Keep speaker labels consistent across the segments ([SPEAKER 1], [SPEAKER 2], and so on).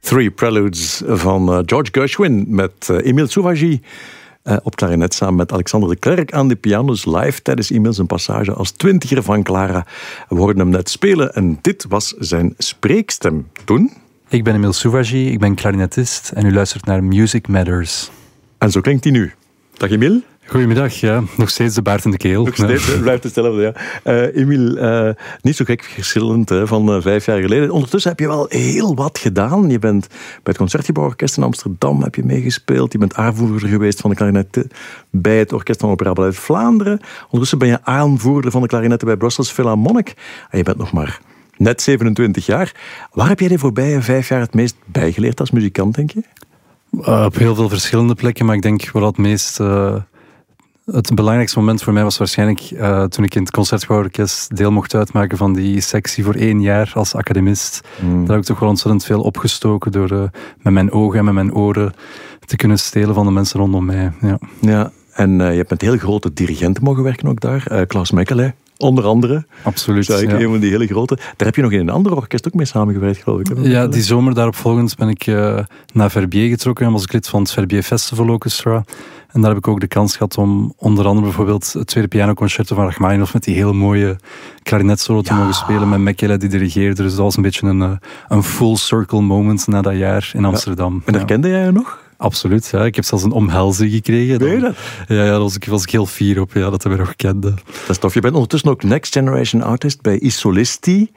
[SPEAKER 1] Three Preludes van George Gershwin met Emile Souvaggi op klarinet samen met Alexander de Klerk aan de piano's live tijdens Emile zijn passage als 20er van Clara. We hoorden hem net spelen en dit was zijn spreekstem toen.
[SPEAKER 2] Ik ben Emile Souvaggi, ik ben klarinetist en u luistert naar Music Matters.
[SPEAKER 1] En zo klinkt hij nu. Dag Emile.
[SPEAKER 2] Goedemiddag, ja. Nog steeds de baard in de keel.
[SPEAKER 1] Nog steeds, het blijft hetzelfde, ja. Emile, niet zo gek verschillend van 5 jaar geleden. Ondertussen heb je wel heel wat gedaan. Je bent bij het Concertgebouworkest in Amsterdam heb je meegespeeld. Je bent aanvoerder geweest van de klarinetten bij het Orkest van Opera Ballet Vlaanderen. Ondertussen ben je aanvoerder van de klarinetten bij Brussels Philharmonic. En je bent nog maar net 27 jaar. Waar heb jij de voorbije 5 jaar het meest bijgeleerd als muzikant, denk je?
[SPEAKER 2] Op heel veel verschillende plekken, maar ik denk wel het meest... Het belangrijkste moment voor mij was waarschijnlijk toen ik in het Concertgebouworkest deel mocht uitmaken van die sectie voor 1 jaar als academist. Daar heb ik toch wel ontzettend veel opgestoken door met mijn ogen en met mijn oren te kunnen stelen van de mensen rondom mij.
[SPEAKER 1] Ja, en je hebt met heel grote dirigenten mogen werken ook daar. Klaus Mekkeley, onder andere.
[SPEAKER 2] Absoluut.
[SPEAKER 1] Een van die hele grote. Daar heb je nog in een ander orkest ook mee samengewerkt, geloof ik.
[SPEAKER 2] Ja, die zomer daaropvolgend ben ik naar Verbier getrokken en was ik lid van het Verbier Festival Orchestra. En daar heb ik ook de kans gehad om onder andere bijvoorbeeld het tweede pianoconcerto van Rachmaninoff met die heel mooie klarinetsolo te mogen spelen met Mekkeley die dirigeerde. Dus dat was een beetje een full circle moment na dat jaar in Amsterdam.
[SPEAKER 1] En herkende jij je nog?
[SPEAKER 2] Absoluut, ja. Ik heb zelfs een omhelzing gekregen.
[SPEAKER 1] Weet je dat?
[SPEAKER 2] Ja, daar was ik heel fier op, dat we nog kenden.
[SPEAKER 1] Dat is tof. Je bent ondertussen ook Next Generation Artist bij Isolisti.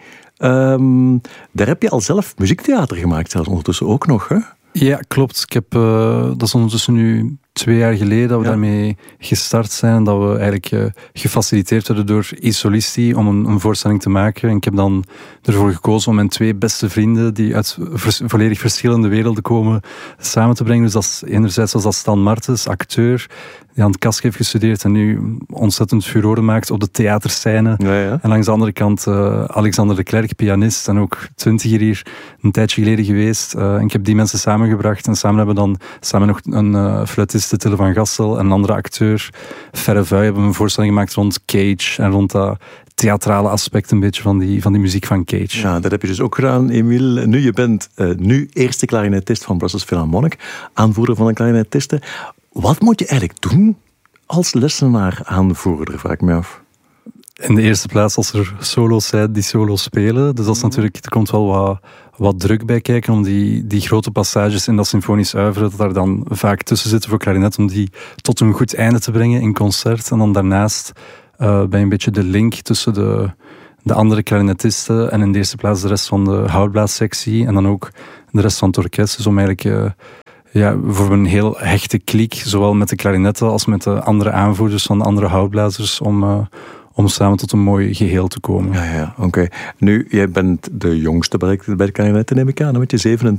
[SPEAKER 1] Daar heb je al zelf muziektheater gemaakt, zelfs ondertussen ook nog, hè?
[SPEAKER 2] Ja, klopt. Dat is ondertussen nu 2 jaar geleden dat we daarmee gestart zijn. En dat we eigenlijk gefaciliteerd werden door Isolisti om een voorstelling te maken. En ik heb dan ervoor gekozen om mijn 2 beste vrienden, die uit volledig verschillende werelden komen, samen te brengen. Dus dat is enerzijds was dat Stan Martens, acteur, die aan het KASK heeft gestudeerd en nu ontzettend furoren maakt op de theaterscène.
[SPEAKER 1] Ja. En
[SPEAKER 2] langs de andere kant Alexander de Klerk, pianist en ook 20er hier een tijdje geleden geweest. En ik heb die mensen samengebracht en samen hebben we dan samen nog een fluitiste, Tille van Gassel, en een andere acteur, Verre Vuij, hebben we een voorstelling gemaakt rond Cage en rond dat theatrale aspect een beetje van die muziek van Cage.
[SPEAKER 1] Ja, dat heb je dus ook gedaan, Emile. Nu, je bent nu eerste klarinetist van Brussels Philharmonic, aanvoerder van de klarinetisten. Wat moet je eigenlijk doen als lessenaar-aanvoerder, vraag ik me af.
[SPEAKER 2] In de eerste plaats als er solo's zijn die solo's spelen. Dus dat is natuurlijk, er komt wel wat druk bij kijken om die grote passages in dat symfonisch oeuvre, dat daar dan vaak tussen zitten voor klarinet, om die tot een goed einde te brengen in concert. En dan daarnaast ben je een beetje de link tussen de andere klarinetisten en in de eerste plaats de rest van de houtblaassectie en dan ook de rest van het orkest. Dus om eigenlijk voor een heel hechte kliek, zowel met de klarinetten als met de andere aanvoerders van de andere houtblazers, om samen tot een mooi geheel te komen.
[SPEAKER 1] Ja, oké. Nu, jij bent de jongste bij de klarinetten, neem ik aan, met je 27.